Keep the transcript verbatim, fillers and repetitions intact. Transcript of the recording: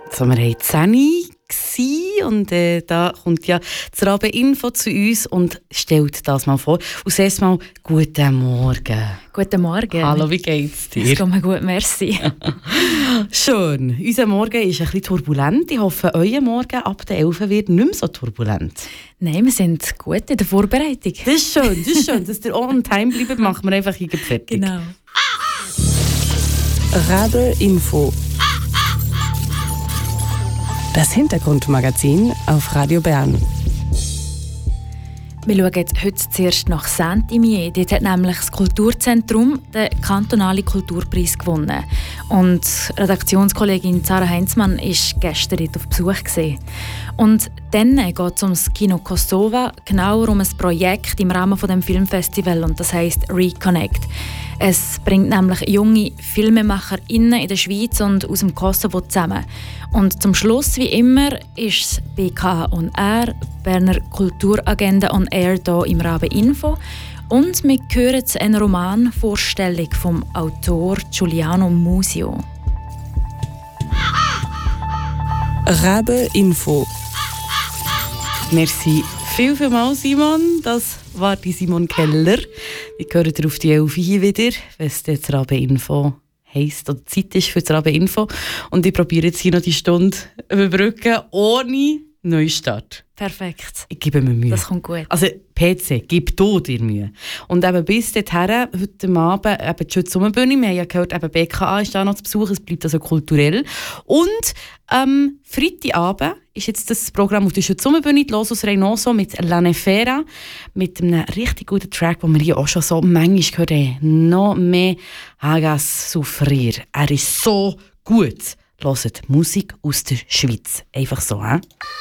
So, wir waren zehn und äh, da kommt ja das Rabe-Info zu uns und stellt das mal vor. Und zuerst mal guten Morgen. Guten Morgen. Hallo, wie geht's dir? Es geht mir gut, merci. Schön. Unser Morgen ist ein bisschen turbulent. Ich hoffe, euer Morgen ab der elf wird nicht mehr so turbulent. Nein, wir sind gut in der Vorbereitung. Das ist schön, das ist schön. Dass ihr on time bleibt, machen wir einfach hier fertig. Genau. Rabe-Info. Das Hintergrundmagazin auf Radio Bern. Wir schauen jetzt heute zuerst nach Saint-Imier. Dort hat nämlich das Kulturzentrum den kantonalen Kulturpreis gewonnen. Und Redaktionskollegin Sarah Heinzmann war gestern dort auf Besuch gewesen. Und dann geht es um das Kino Kosova, genauer um ein Projekt im Rahmen des Filmfestivals, und das heisst Reconnect. Es bringt nämlich junge FilmemacherInnen in der Schweiz und aus dem Kosovo zusammen. Und zum Schluss, wie immer, ist es B K on Air, Berner Kulturagenda on Air hier im Rabe-Info. Und wir hören jetzt eine Romanvorstellung vom Autor Giuliano Musio. Rabe-Info. Merci viel, vielmals, Simon. Das war die Simon Keller. Wir hören ihr auf die elf hier wieder, wenn es das Rabe-Info heisst oder Zeit ist für das Rabe-Info. Und ich probiere jetzt hier noch die Stunde überbrücken, ohne Neustart. Perfekt. Ich gebe mir Mühe. Das kommt gut. Also P C, gib du dir Mühe. Und eben bis dahin, heute Abend, eben die Schütz Sommerbühne, wir haben ja gehört, eben B K A ist da noch zu Besuch, es bleibt also kulturell. Und ähm, Freitagabend ist jetzt das Programm auf der Schütz Sommerbühne, die Los aus Reynoso mit La Nefera, mit einem richtig guten Track, den wir hier auch schon so manchmal gehört haben. «No me hagas sufrir». Er ist so gut. Hört Musik aus der Schweiz. Einfach so, hä?